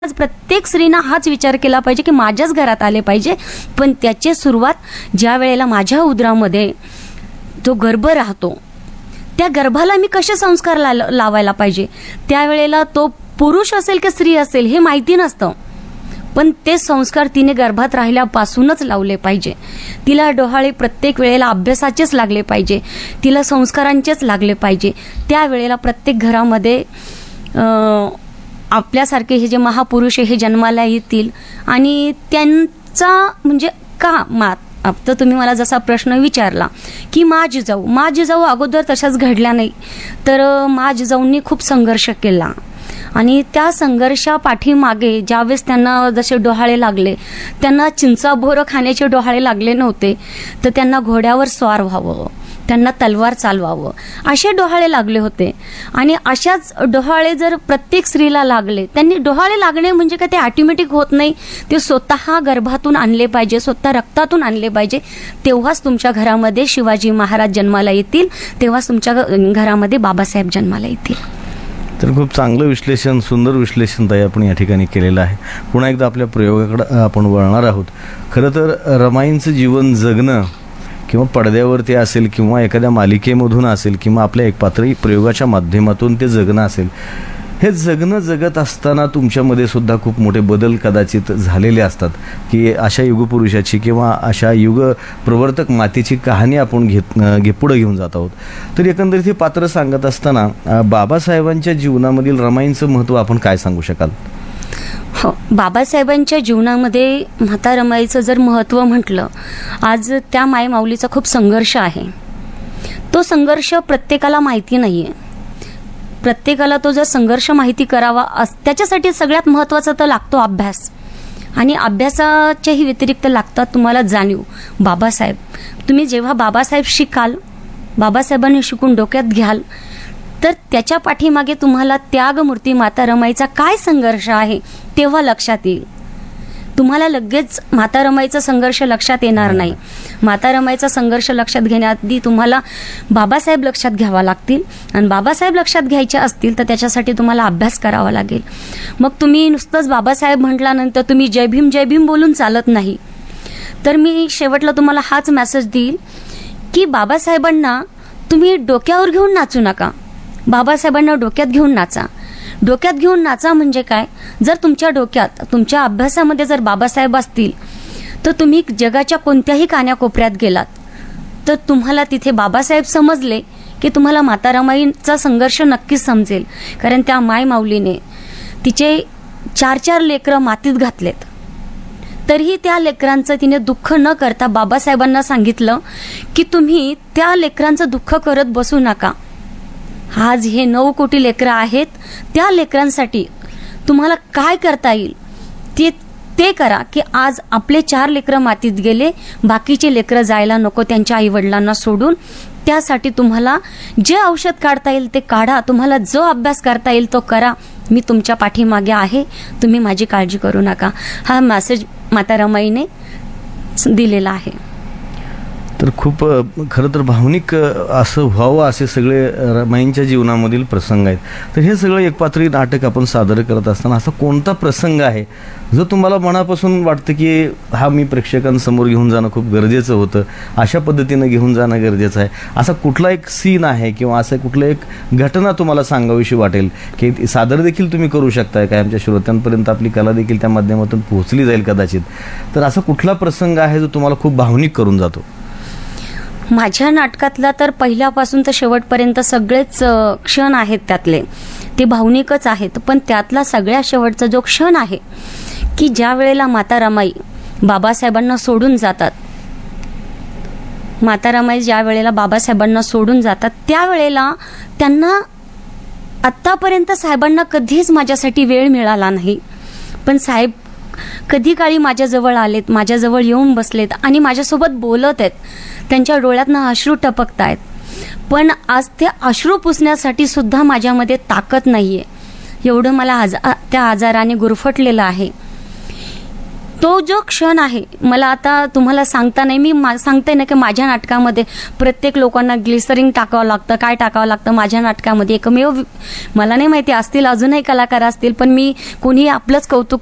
आज प्रत्येक स्त्रीनं हाच विचार केला पाहिजे की माझ्याच घरात आले पाहिजे, पण त्याची सुरुवात ज्या वेळेला माझ्या उदरामध्ये जो गर्भ राहतो त्या गर्भाला मी कसे संस्कार लावायला पाहिजे, त्यावेळेला तो पुरुष असेल की स्त्री असेल हे माहिती नसतं, पण ते संस्कार तिने गर्भात राहिल्यापासूनच लावले पाहिजे. तिला डोहाळे प्रत्येक वेळेला अभ्यासाचेच लागले पाहिजे, तिला संस्कारांचेच लागले पाहिजे. त्यावेळेला प्रत्येक घरामध्ये आपल्यासारखे हे जे महापुरुष हे जन्माला येतील आणि त्यांचा म्हणजे का आता तुम्ही मला जसा प्रश्न विचारला की माझी जाऊ अगोदर तशाच घडल्या नाही, तर माझी जाऊंनी खूप संघर्ष केला आणि त्या संघर्षापाठीमागे ज्यावेळेस त्यांना जसे डोहाळे लागले, त्यांना चिंचा बोरं खाण्याचे डोहाळे लागले नव्हते, तर त्यांना घोड्यावर स्वार व्हावं, त्यांना तलवार चालवावं असे डोहाळे लागले होते. आणि अशाच डोहाळे जर प्रत्येक स्त्रीला लागले, त्यांनी डोहाळे लागणे म्हणजे काय ते ऑटोमॅटिक होत नाही, ते स्वतः गर्भातून आणले पाहिजे, स्वतः रक्तातून आणले पाहिजे. तेव्हाच तुमच्या घरामध्ये शिवाजी महाराज जन्माला येतील, तेव्हाच तुमच्या घरामध्ये बाबासाहेब जन्माला येतील. तर खूप चांगलं विश्लेषण, सुंदर विश्लेषण ताई आपण या ठिकाणी केलेलं आहे. पुन्हा एकदा आपल्या प्रयोगाकडे आपण वळणार आहोत. खरं तर रमाईंचं जीवन जगणं किंवा पडद्यावरती असेल किंवा एखाद्या मालिकेमधून असेल किंवा आपल्या एक पात्री प्रयोगाच्या माध्यमातून ते जगणं असेल, हे जगणं जगत असताना तुमच्यामध्ये सुद्धा खूप मोठे बदल कदाचित झालेले असतात की अशा युगपुरुषाची किंवा अशा युग प्रवर्तक मातेची कहाणी आपण पुढे घेऊन जात आहोत. तर एकंदरीत हे पात्र सांगत असताना बाबासाहेबांच्या जीवनामधील रमाईंचं महत्त्व आपण काय सांगू शकाल? हो, बाबासाहेबांच्या जीवनामध्ये माता रमाईचं जर महत्त्व म्हटलं, आज त्या मायमाऊलीचा खूप संघर्ष आहे. तो संघर्ष प्रत्येकाला माहिती नाहीये. प्रत्येकाला तो जर संघर्ष माहिती करावा त्याच्यासाठी सगळ्यात महत्त्वाचा तर लागतो अभ्यास, आणि अभ्यासाच्याही व्यतिरिक्त लागतात तुम्हाला जाणीव. बाबासाहेब, तुम्ही जेव्हा बाबासाहेब शिकाल, बाबासाहेबांनी शिकून डोक्यात घ्याल, तर त्याच्या पाठीमागे तुम्हाला त्यागमूर्ती माता रमाईचा काय संघर्ष आहे तेव्हा लक्षात येईल. तुम्हाला लगेच माता रमाईचा संघर्ष लक्षात येणार नाही. माता रमाईचा संघर्ष लक्षात घेण्याआधी तुम्हाला बाबासाहेब लक्षात घ्यावा लागतील, आणि बाबासाहेब लक्षात घ्यायचे असतील तर त्याच्यासाठी तुम्हाला अभ्यास करावा लागेल. मग तुम्ही नुसतंच बाबासाहेब म्हटल्यानंतर तुम्ही जय भीम बोलून चालत नाही. तर मी शेवटला तुम्हाला हाच मेसेज देईल की बाबासाहेबांना तुम्ही डोक्यावर घेऊन नाचू नका, बाबासाहेबांना डोक्यात घेऊन नाचा. डोक्यात घेऊन नाचा म्हणजे काय, जर तुमच्या डोक्यात तुमच्या अभ्यासामध्ये जर बाबासाहेब असतील तर तुम्ही जगाच्या कोणत्याही कान्याकोपऱ्यात गेलात तर तुम्हाला तिथे बाबासाहेब समजले की तुम्हाला माता रमाईचा संघर्ष नक्कीच समजेल. कारण त्या मायमाऊलीने तिचे 4 लेकरं मातीत घातलेत, तरीही त्या लेकरांचं तिने दुःख न करता बाबासाहेबांना सांगितलं की तुम्ही त्या लेकरांचं दुःख करत बसू नका. आज हे 9 कोटी लेकरं आहेत, त्या लेकरांसाठी तुम्हाला काय करता येईल ते करा की आज आपले 4 लेकरं मातीत गेले, बाकीचे लेकरं जायला नको त्यांच्या आईवडिलांना सोडून. त्यासाठी तुम्हाला जे औषध काढता येईल ते काढा, तुम्हाला जो अभ्यास करता येईल तो करा, मी तुमच्या पाठीमागे आहे, तुम्ही माझी काळजी करू नका. हा मेसेज माता रमाईने दिलेला आहे. तर खूप खरं तर भावनिक असं व्हावं असे सगळे रमाईंच्या जीवनामधील प्रसंग आहेत. तर हे सगळं एकपात्री नाटक आपण सादर करत असताना असा कोणता प्रसंग आहे जो तुम्हाला मनापासून वाटतं की हा मी प्रेक्षकांसमोर घेऊन जाणं खूप गरजेचं होतं, अशा पद्धतीनं घेऊन जाणं गरजेचं आहे, असा कुठला एक सीन आहे किंवा असं कुठलं एक घटना तुम्हाला सांगावीशी वाटेल की सादर देखील तुम्ही करू शकताय काय, आमच्या श्रोत्यांपर्यंत आपली कला देखील त्या माध्यमातून पोहोचली जाईल कदाचित. तर असा कुठला प्रसंग आहे जो तुम्हाला खूप भावनिक करून जातो? माझ्या नाटकातला तर पहिल्यापासून तर शेवटपर्यंत सगळेच क्षण आहेत त्यातले ते भावनिकच आहेत, पण त्यातला सगळ्यात शेवटचा जो क्षण आहे की ज्या वेळेला माता रमाई बाबासाहेबांना सोडून जातात, माता रमाई ज्या वेळेला बाबासाहेबांना सोडून जातात त्यावेळेला त्यांना आत्तापर्यंत साहेबांना कधीच माझ्यासाठी वेळ मिळाला नाही, पण साहेब कधी काळी माझ्याजवळ आलेत, माझ्याजवळ येऊन बसलेत आणि माझ्यासोबत बोलत आहेत, त्यांच्या डोळ्यातनं अश्रू टपकतायत. पण आज ते अश्रू पुसण्यासाठी सुद्धा माझ्यामध्ये ताकद नाहीये, एवढं मला त्या आजाराने गुरफटलेलं आहे. तो जो क्षण आहे मला आता तुम्हाला सांगता नाही, मी सांगते ना की माझ्या नाटकामध्ये प्रत्येक लोकांना ग्लिसरिन टाकावं लागतं, काय टाकावं लागतं. माझ्या नाटकामध्ये एकमेव, मला नाही माहिती असतील अजूनही कलाकार असतील, पण मी कोणी आपलंच कौतुक